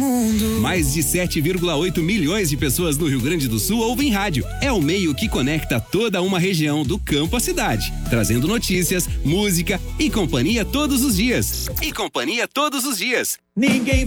mundo. Mais de 7,8 milhões de pessoas no Rio Grande do Sul ouvem rádio. É o meio que conecta toda uma região do campo à cidade, trazendo notícias, música e companhia todos os dias. Ninguém